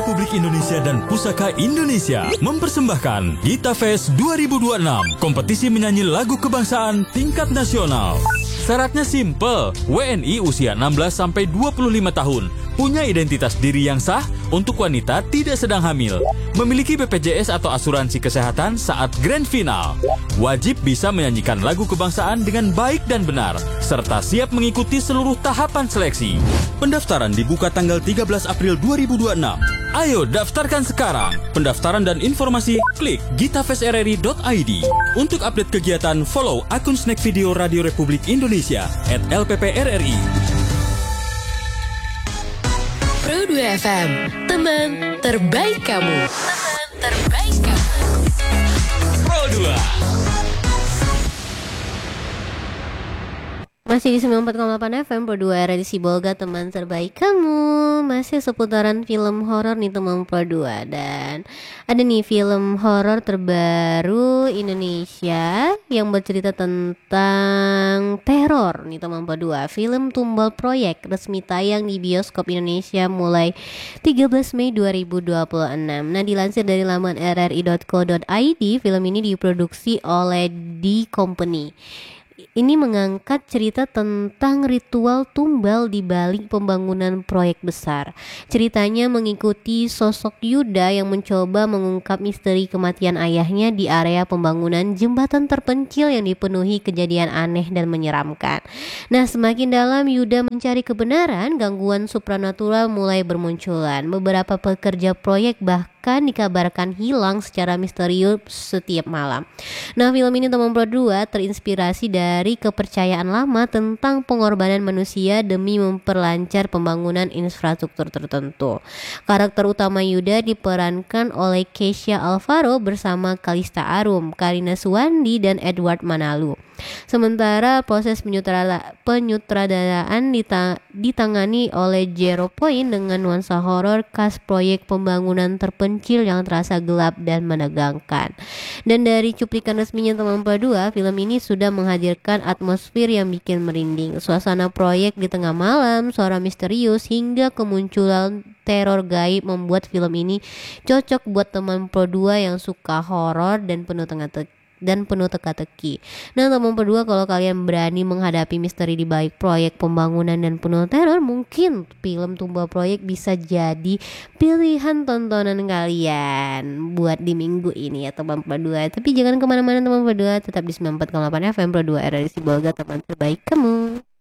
Republik Indonesia dan Pusaka Indonesia mempersembahkan Gita Fest 2026, kompetisi menyanyi lagu kebangsaan tingkat nasional. Syaratnya simple, WNI usia 16-25 tahun, punya identitas diri yang sah, untuk wanita tidak sedang hamil, memiliki BPJS atau asuransi kesehatan saat grand final, wajib bisa menyanyikan lagu kebangsaan dengan baik dan benar, serta siap mengikuti seluruh tahapan seleksi. Pendaftaran dibuka tanggal 13 April 2026. Ayo daftarkan sekarang. Pendaftaran dan informasi klik gitafestrri.id. Untuk update kegiatan, follow akun Snack Video Radio Republik Indonesia @LPPRRI. Pro 2 FM, teman terbaik kamu. Teman terbaik kamu. Pro 2. Masih di 94,8 FM Pro 2 RRI Sibolga, teman terbaik kamu. Masih seputaran film horor nih teman Pro 2. Dan ada nih film horor terbaru Indonesia yang bercerita tentang teror nih teman Pro 2. Film Tumbal Proyek resmi tayang di bioskop Indonesia mulai 13 Mei 2026. Nah, dilansir dari laman rri.co.id, film ini diproduksi oleh The Company. Ini mengangkat cerita tentang ritual tumbal di balik pembangunan proyek besar. Ceritanya mengikuti sosok Yuda yang mencoba mengungkap misteri kematian ayahnya di area pembangunan jembatan terpencil yang dipenuhi kejadian aneh dan menyeramkan. Nah, semakin dalam Yuda mencari kebenaran, gangguan supranatural mulai bermunculan. Beberapa pekerja proyek bahkan dikabarkan hilang secara misterius setiap malam. Nah, film ini teman Pro 2 terinspirasi dari kepercayaan lama tentang pengorbanan manusia demi memperlancar pembangunan infrastruktur tertentu. Karakter utama Yuda diperankan oleh Keisha Alvaro bersama Kalista Arum, Karina Suwandi, dan Edward Manalu. Sementara proses penyutradaraan ditangani oleh Zero Point dengan nuansa horor khas proyek pembangunan terpencil yang terasa gelap dan menegangkan. Dan dari cuplikan resminya teman Pro 2, film ini sudah menghadirkan atmosfer yang bikin merinding. Suasana proyek di tengah malam, suara misterius, hingga kemunculan teror gaib membuat film ini cocok buat teman Pro 2 yang suka horor dan penuh teka-teki. Nah, teman Pro 2, kalau kalian berani menghadapi misteri di balik proyek pembangunan dan penuh teror, mungkin film Tumbal Proyek bisa jadi pilihan tontonan kalian buat di minggu ini ya teman Pro 2. Tapi jangan kemana-mana teman Pro 2, tetap di 94,8 FM Pro 2 RRI Sibolga, teman terbaik kamu.